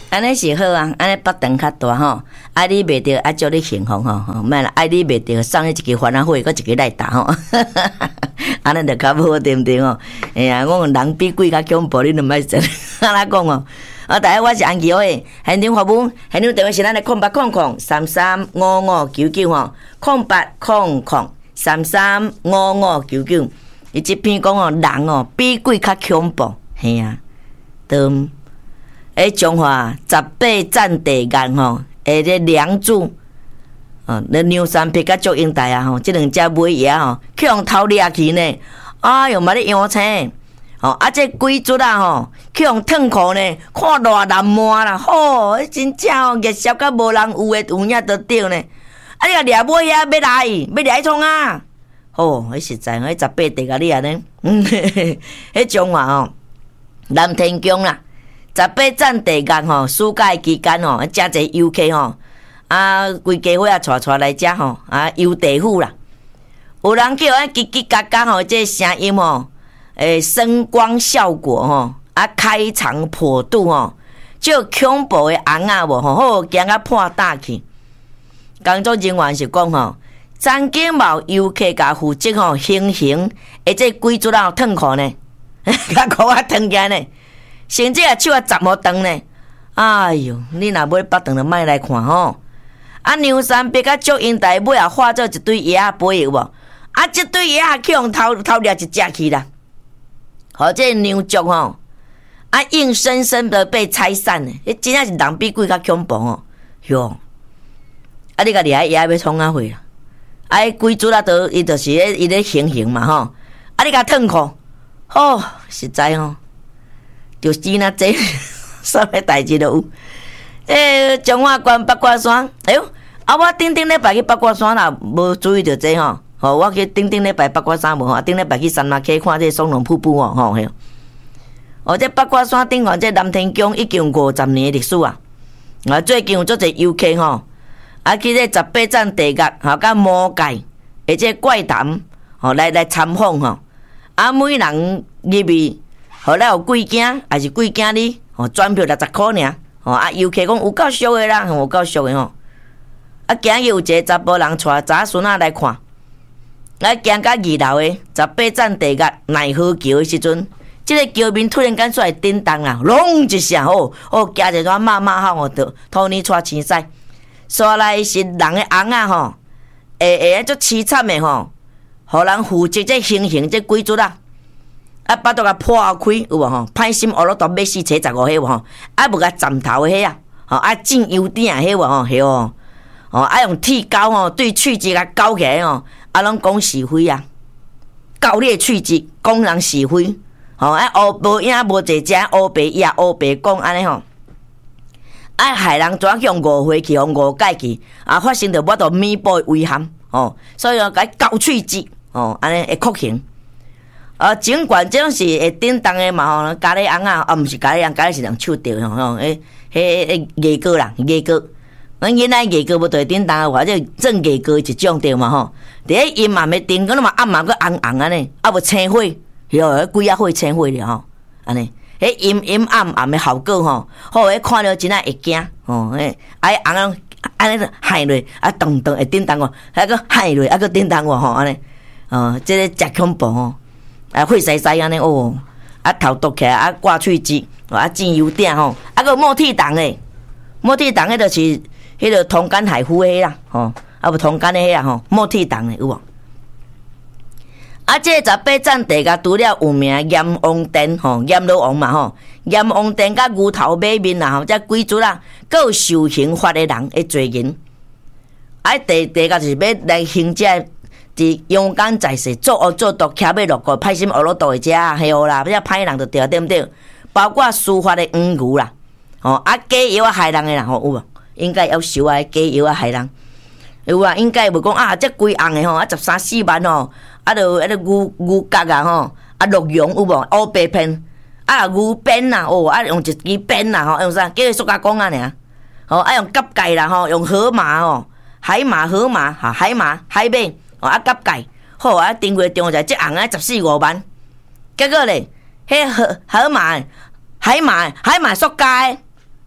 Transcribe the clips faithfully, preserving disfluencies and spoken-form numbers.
安尼是好啊，安尼腹肠较大吼，啊你袂着啊祝你幸福吼，吼免啦，啊你袂着送你一支烦恼火，搁一支来打吼，安尼着较好对毋对吼？哎呀，我讲人比鬼较恐怖，你都莫真安那讲哦。啊，大家我是安琪诶，现场服务，现场电话是咱诶空八空空三三五五九九吼，空八空空三三五五九九。伊即篇讲哦，人哦比鬼较恐怖，嘿啊，都。诶，中华十八战地岩吼，诶，咧梁柱，哦，咧牛山皮甲祝英台啊吼，即两只尾爷吼，去用头掠去呢，哎哟，嘛咧扬青，哦，啊，这鬼卒啊吼，去用脱裤呢，看偌难摸啦，吼、哦，真正哦，热烧甲无人有诶，有影得着呢，啊，你个掠尾爷要来，要来创啊，吼、哦，迄实在，迄十八地甲你安尼，嗯，迄中华吼，南天宫啦。十八站地岩吼，暑假期间吼，真侪游客吼，啊，规家伙啊，带带来遮吼，啊，游地府啦。有人叫啊，叽叽嘎嘎吼，这声音吼，诶，声光效果吼，啊，开肠破肚吼，就恐怖诶红仔无吼，好惊啊破胆去。工作人员是讲吼，曾经冇游客甲负责吼，行刑，而这鬼卒啊脱裤呢，甲裤啊脱起呢。甚至啊手啊十毛长呢，哎哟！你若买腹肠就莫来看吼。啊，牛山别甲祝英台尾啊化做一堆野仔飞有无？啊，这堆野仔去用头头掠一只去啦。好，这牛族吼，啊硬生生的被拆散呢，迄真正是人比鬼较恐怖哦。哟，啊你甲掠野仔要创啊会啦？啊，鬼卒啊都伊就是咧伊咧行刑嘛吼。啊，你甲脱裤，吼实在吼。就是那这啥物代志都有。诶，中华关八卦山，哎哟，啊我顶顶礼拜去八卦山啦，无注意到这吼，吼我去顶顶礼拜八卦山无吼，啊顶礼拜去三马溪看这松龙瀑布哦，吼嘿。哦，这八卦山顶岸这南天宫已经五十年历史啊，啊最近有足侪游客吼，啊去这十八站地岳，吼甲魔界，而且怪谈，吼来来参访吼，啊每人入去。后来有几件，还是几件哩？哦，转票六十块尔。哦，啊，游客讲有够俗的啦，有够俗的吼。啊，今日有一个查甫人带查孙仔来看，来行到二楼的十八站地岳奈何桥的时阵，即、這个桥面突然间出来震动啦，隆一下哦，哦，惊一段骂骂吼，哦，托你带青菜，刷来是人的翁仔吼，下下足凄惨的吼，互人负责这行刑这鬼卒啦。啊，巴肚甲破开有无吼？歹心乌鲁大要死，七十五迄无吼？啊，无甲站头的迄啊，吼啊，进油顶迄无吼？迄哦，哦啊，用铁钩吼对喙舌甲勾起来吼，啊，拢讲是非啊，勾你的喙舌，讲人是非，吼啊，乌无影无坐只乌白也乌白讲安尼吼，啊，害人怎用误会去，互误解去，啊，发生着我着弥补遗憾，哦，所以哦，甲勾喙舌，哦，安尼会酷刑。啊，尽管这种是会叮当的嘛吼，咖喱翁啊，啊，毋是咖喱翁，咖喱是人手钓吼吼，诶，迄迄野哥啦，野哥，咱原来野哥无对叮当，或者正野哥一种对嘛吼。第一阴暗的灯，嗰嘛暗暗个红红安尼，啊无青火，哟，几啊火青火了吼，安尼，迄阴阴暗暗的效果吼，好，迄看了真啊会惊，吼，诶，啊红啊安尼害落，啊动动会叮当哦，还个害落，啊个叮当哦吼，安尼，哦，这个真恐怖吼。啊，血洗洗安尼哦，啊头剁起来，啊挂喙舌，啊进油鼎吼，啊个莫铁档诶，莫铁档诶，就是迄个通奸害夫诶啦，吼，啊无通奸诶迄啊吼，莫铁档诶有无？啊，这十八站地甲除了有名阎王殿吼，阎罗王嘛吼，阎王殿甲牛头马面啦吼，这鬼卒啦，各有受刑罚诶人诶罪人，啊地地甲就是要来行这。是勇敢在世，作恶作毒，徛要落过，歹心恶鲁道的遮系好啦，要歹人就对，对不对？包括司法的黄牛啦，哦啊假药啊害人的啦，吼有无？应该要收啊假药啊害人，有啊？应该无讲啊，这几红的吼，啊十三四万吼，啊就啊就牛牛角啊吼，啊鹿茸有无？乌白片，啊牛鞭啦，哦啊用一支鞭啦吼，用啥？叫塑胶讲啊尔，吼啊用夹盖啦吼，用河马吼，海马河马哈，海马海马。哦啊，夹盖好啊，订过中在即红啊十四五万，结果咧，迄河河马、海马、海马塑胶，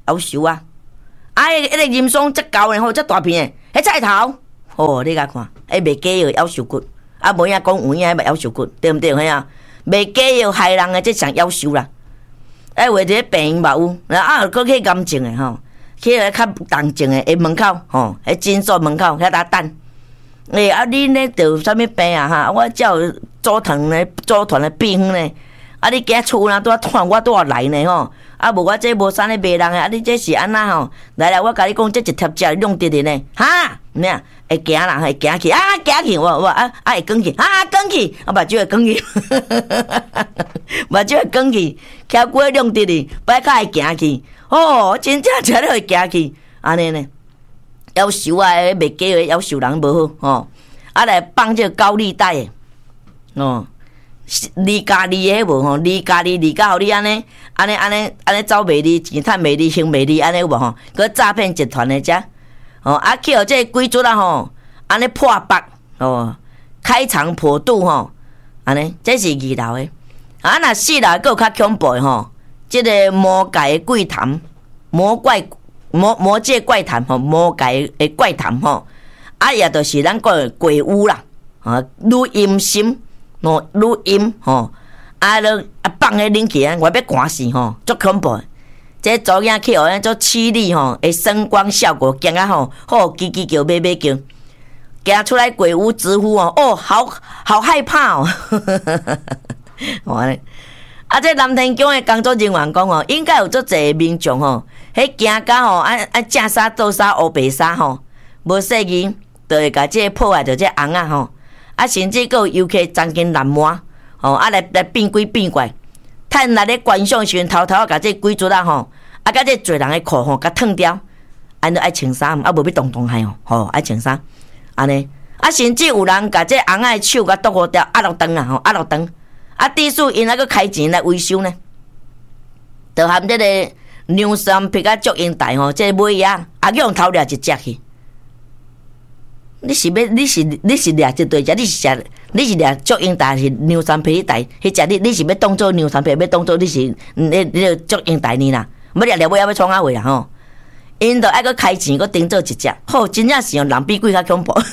夭寿啊！啊，迄迄个银松则高呢，吼，则大片诶，迄菜头，哦，你甲看，迄袂假药夭寿骨，啊，无影讲有影迄袂夭寿骨，对毋对？嘿啊，袂假药害人诶，即上夭寿啦。哎，画伫病院嘛有，然后啊，搁去癌症诶吼，去个较重症诶，诶门口吼，迄诊所门口遐搭等。诶、欸，啊，你呢着啥物病啊？哈，我叫组团咧，组团咧病院咧。啊，你今厝啦，拄啊看我拄啊来呢吼。啊，无我这无啥咧卖人诶。啊，你这是安那吼？来来，我甲你讲，这一贴只用得的呢。哈，咩啊？会行人会行去啊，行去我我啊啊会讲去啊讲去，啊目睭会讲去，目睭会讲去，徛过用得的，摆较会行去。哦，真正真咧会行去，安尼呢？夭寿啊，袂假诶，夭寿人无好吼。啊，来放这高利贷诶，哦。利加利诶无吼，利加利利加互你安尼，安尼安尼安尼走袂利，钱趁袂利，行袂利，安尼有无吼？佮诈骗集团诶遮，哦，啊去互这贵族啊吼，安尼破百哦，开肠破肚吼，安尼这是二楼诶。啊，若四楼佫有较恐怖诶吼，即、这个魔界诶怪谈，魔怪魔魔界怪谈吼，魔界诶怪谈吼，啊也就是咱讲鬼屋啦，啊，愈阴森。哦，录音吼，啊，了啊放迄冷气啊，我要寒死吼，足恐怖。这走囝去学做气力吼，会声光效果，惊啊吼，好叽叽叫，咩咩叫，行出来鬼屋直呼哦，哦，好好害怕哦。我咧，啊，这南天宫的工作人员讲吼，应该有足侪民众吼，迄惊甲吼，啊啊正衫倒衫乌白衫吼，无细意，就会甲这破坏着这红啊吼。啊，甚至佫有游客钻进南门，吼，啊来来变鬼变怪，趁来咧观赏时阵，偷偷甲这鬼卒啊吼，啊甲这做人诶裤吼，甲脱掉，安尼爱穿衫，啊无要动动害吼，吼爱穿衫，安尼，啊甚至有人甲这红仔手甲剁好掉，压落长啊吼，压落长，啊地主因还佫开钱来维修呢，就含这个牛山皮甲祝英台吼，这个尾啊，啊去用头掠一只去。你是要你是你是掠一对只，你是食你是掠祝英台是牛山皮台，迄只你你是要当做牛山皮，要当做你是你你祝英台呢啦，要掠掠尾要要创啊话啦吼，因着爱佫开钱佫订做一只，吼真正是用人比鬼较恐怖，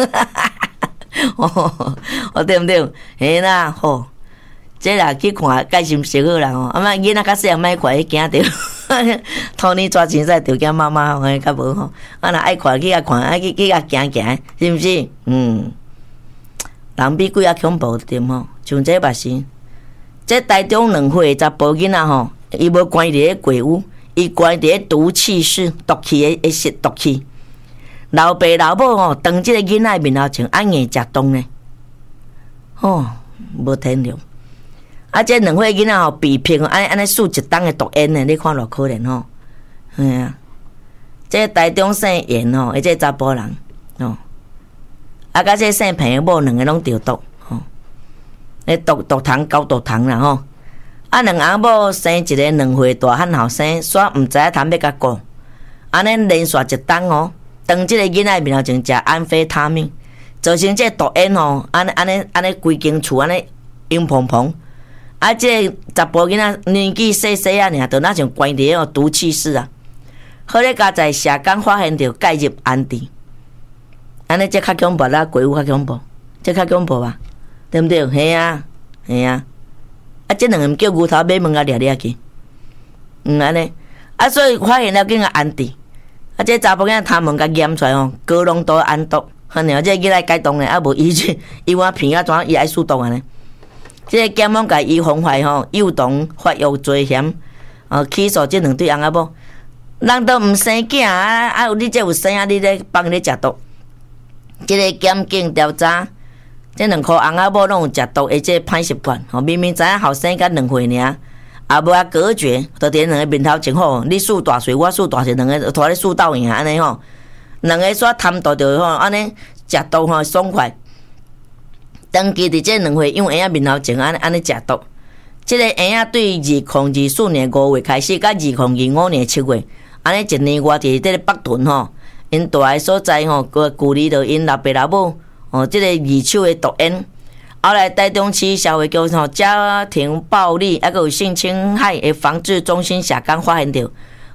哦对毋对？嘿啦吼，这啦去看介心小好啦吼，啊嘛囡仔较细汉莫看，惊着。托你抓钱赛，条件妈妈吼，较无吼。啊，若爱看去啊看，爱去去啊行行，是毋是？嗯，人比鬼啊恐怖点吼，像这把是，这台中两岁查甫囡仔吼，伊无关伫咧鬼屋，伊关伫咧毒气室，毒气诶诶食毒气。老爸老母吼，当即个囡仔面头前按硬食冻呢，吼，无天良。啊，这两岁囡仔吼，比拼安尼安尼输一档的毒烟呢，你看偌可怜吼，哎呀，这台中姓严吼，而且查甫人吼，啊，甲这姓平的某两个拢中毒吼，迄毒毒糖高毒糖啦吼，啊，两阿某生一个两岁大汉后生，煞毋知影通要甲顾，安尼连续一档吼，当即个囡仔面头前食安非他命，造成这毒烟吼，安尼安尼安尼规间厝安尼阴蓬蓬。啊，这查甫囡仔年纪细细啊，尔就那像关伫迄毒气室啊。好咧，加在社工发现着介入安置，安尼这较恐怖啦，鬼屋较恐怖，这较恐怖吧？对毋对？嘿啊，嘿啊。啊，这两个叫牛头马面啊，掠掠去，嗯安尼。啊，所以发现了紧个安置。啊，这查甫囡仔他们甲验出来吼，高浓度安毒，呵呢，这囡仔解冻咧，啊无医去医院片啊，怎伊爱输毒安尼？这个检方甲伊妨害吼幼童发育罪嫌，哦起诉这两对翁仔某，人都毋生囝啊，啊有你这有生啊，你咧帮你食毒。这个检警调查，这两箍翁仔某拢有食毒的这歹习惯，吼明明知影后生才两岁尔，也无啊隔绝，就伫两个面头前吼，你输大水，我输大水，两个拖咧输斗赢安尼吼，两个煞贪图着吼安尼食毒吼爽快。长期伫这两岁用婴仔面头前安尼安尼食毒，即、这个婴仔对二零二四年五月开始，到二零二五年七月，安尼一年外伫这个北屯吼，因住的所在吼，个距离着因老爸老母哦，即、这个二手的毒烟，后来台中市社会局吼家庭暴力，还佫有性侵害的防治中心社工发现着，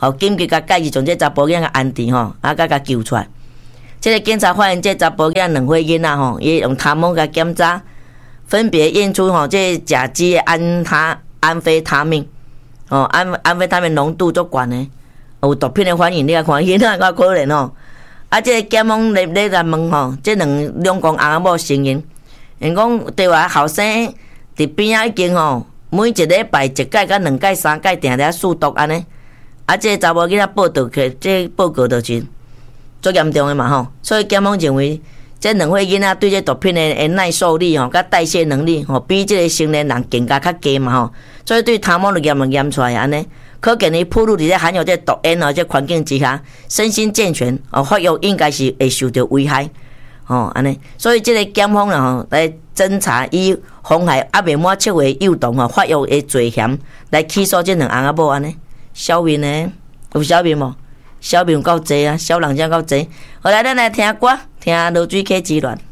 吼紧急甲介入将这查甫囝甲安置吼，啊甲甲救出来。这个检查发现这查甫囝两岁囡仔吼，伊用痰毛甲检查，分别验出吼这甲基安他安非他命，哦安安非他命浓度足悬的，有毒品的反应，你来看囡仔较可怜吼。啊，这个检方咧咧来问吼，这两两公翁仔某承认，因讲对话后生伫边仔已经吼，每一礼拜一届甲两届三届定定试毒安尼。啊，这个查某囡仔报道起，这个报告就是足严重的嘛吼。所以检方认为，这两岁囡仔对这毒品的的耐受力吼，甲代谢能力吼，比这个成年人更加较低嘛吼。所以对痰毛就验就验出来安尼。可见伊暴露伫这含有这毒烟哦，这环境之下，身心健全哦，发育应该是会受到危害哦，安尼。所以这个检方啦吼，来侦查以妨害还未满七岁幼童吼发育的罪嫌来起诉这两翁仔某安尼。小面呢？有小面无？小面有够济啊，小人才够济。后来咱来听歌，听罗水溪之恋。